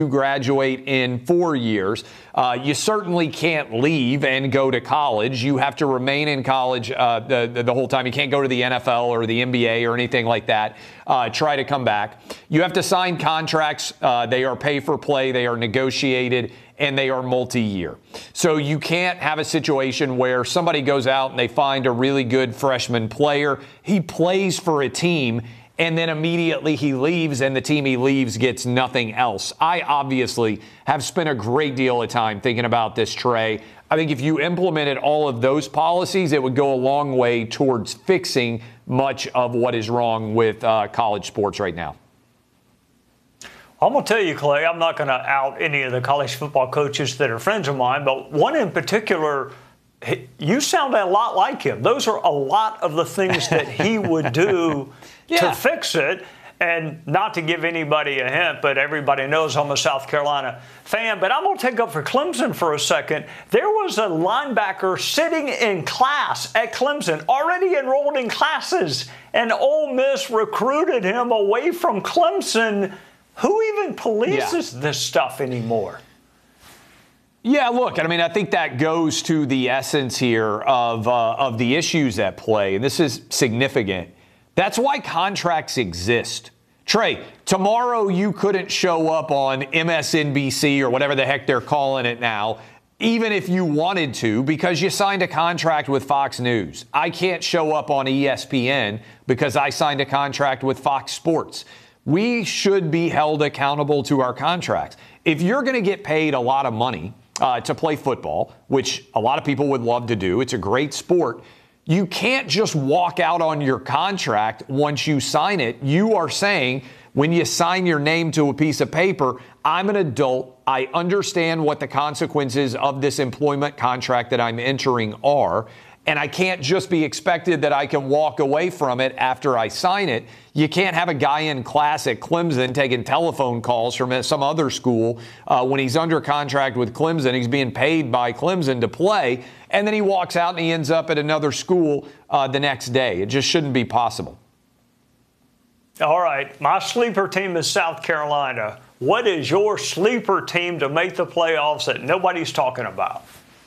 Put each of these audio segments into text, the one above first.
graduate in 4 years. You certainly can't leave and go to college. You have to remain in college the whole time. You can't go to the NFL or the NBA or anything like that. Try to come back. You have to sign contracts. They are pay for play. They are negotiated, and they are multi-year. So you can't have a situation where somebody goes out and they find a really good freshman player. He plays for a team, and then immediately he leaves, and the team he leaves gets nothing else. I obviously have spent a great deal of time thinking about this, Trey. I think if you implemented all of those policies, it would go a long way towards fixing much of what is wrong with college sports right now. I'm going to tell you, Clay, I'm not going to out any of the college football coaches that are friends of mine, but one in particular, you sound a lot like him. Those are a lot of the things that he would do to fix it. And not to give anybody a hint, but everybody knows I'm a South Carolina fan. But I'm going to take up for Clemson for a second. There was a linebacker sitting in class at Clemson, already enrolled in classes, and Ole Miss recruited him away from Clemson. Who even polices this stuff anymore? Yeah, look, I mean, I think that goes to the essence here of the issues at play, and this is significant. That's why contracts exist. Trey, tomorrow you couldn't show up on MSNBC or whatever the heck they're calling it now, even if you wanted to, because you signed a contract with Fox News. I can't show up on ESPN because I signed a contract with Fox Sports. We should be held accountable to our contracts. If you're going to get paid a lot of money to play football, which a lot of people would love to do, it's a great sport, you can't just walk out on your contract once you sign it. You are saying, when you sign your name to a piece of paper, I'm an adult. I understand what the consequences of this employment contract that I'm entering are. And I can't just be expected that I can walk away from it after I sign it. You can't have a guy in class at Clemson taking telephone calls from some other school when he's under contract with Clemson. He's being paid by Clemson to play, and then he walks out and he ends up at another school the next day. It just shouldn't be possible. All right, my sleeper team is South Carolina. What is your sleeper team to make the playoffs that nobody's talking about?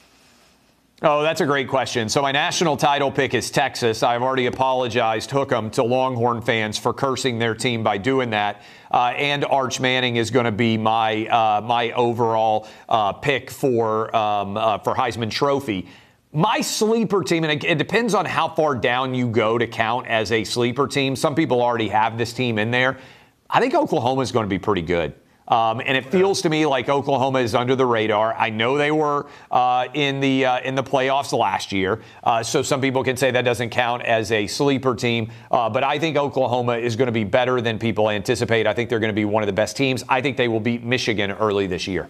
Oh, that's a great question. So my national title pick is Texas. I've already apologized, Hook'em, to Longhorn fans for cursing their team by doing that. And Arch Manning is going to be my my overall pick for Heisman Trophy. My sleeper team, and it depends on how far down you go to count as a sleeper team. Some people already have this team in there. I think Oklahoma is going to be pretty good. And it feels to me like Oklahoma is under the radar. I know they were in the playoffs last year, so some people can say that doesn't count as a sleeper team. But I think Oklahoma is going to be better than people anticipate. I think they're going to be one of the best teams. I think they will beat Michigan early this year.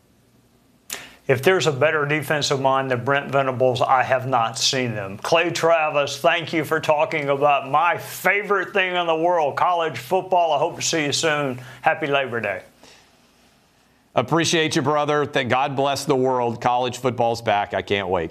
If there's a better defensive mind than Brent Venables, I have not seen them. Clay Travis, thank you for talking about my favorite thing in the world, college football. I hope to see you soon. Happy Labor Day. Appreciate you, brother. God bless the world. College football's back. I can't wait.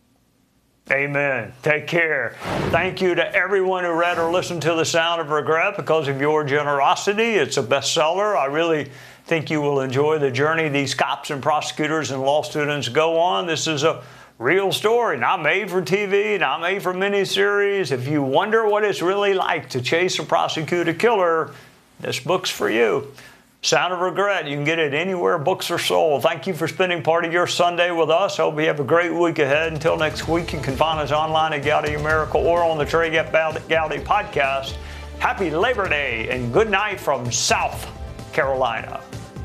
Amen. Take care. Thank you to everyone who read or listened to The Sound of Regret. Because of your generosity, it's a bestseller. I really think you will enjoy the journey these cops and prosecutors and law students go on. This is a real story, not made for TV, not made for miniseries. If you wonder what it's really like to chase or prosecute a killer, this book's for you. Sound of Regret. You can get it anywhere books are sold. Thank you for spending part of your Sunday with us. Hope you have a great week ahead. Until next week, you can find us online at Gowdy America or on the Trey Gowdy podcast. Happy Labor Day and good night from South Carolina.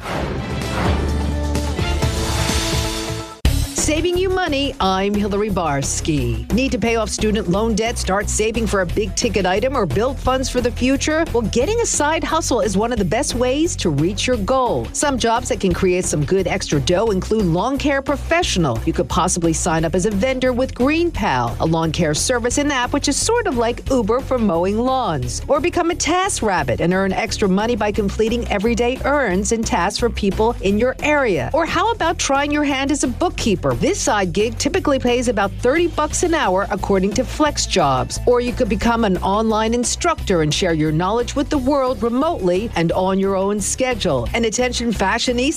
Saving you money, I'm Hillary Barsky. Need to pay off student loan debt, start saving for a big ticket item, or build funds for the future? Well, getting a side hustle is one of the best ways to reach your goal. Some jobs that can create some good extra dough include lawn care professional. You could possibly sign up as a vendor with GreenPal, a lawn care service and app which is sort of like Uber for mowing lawns. Or become a task rabbit and earn extra money by completing everyday errands and tasks for people in your area. Or how about trying your hand as a bookkeeper This side gig typically pays about $30 an hour according to FlexJobs. Or you could become an online instructor and share your knowledge with the world remotely and on your own schedule. And attention fashionistas,